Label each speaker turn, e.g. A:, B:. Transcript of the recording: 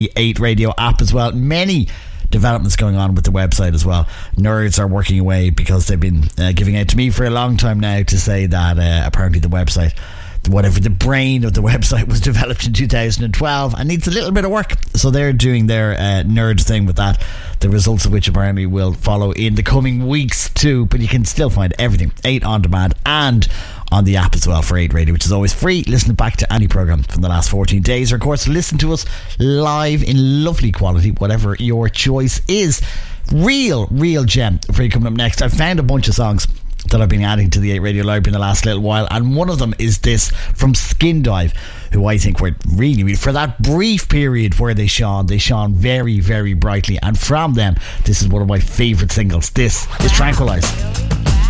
A: the 8 Radio app as well. Many developments going on with the website as well. Nerds are working away because they've been giving out to me for a long time now to say that apparently the website, whatever, the brain of the website was developed in 2012 and needs a little bit of work, so they're doing their nerd thing with that, the results of which apparently will follow in the coming weeks too. But you can still find everything 8 on demand and on the app as well for 8 Radio, which is always free. Listen back to any programme from the last 14 days, or of course listen to us live in lovely quality, whatever your choice is. Real gem for you coming up next. I've found a bunch of songs that I've been adding to the 8 Radio Library in the last little while, and one of them is this from Skin Dive, who I think were really, for that brief period where they shone very, very brightly, and from them this is one of my favourite singles. This is Tranquilize.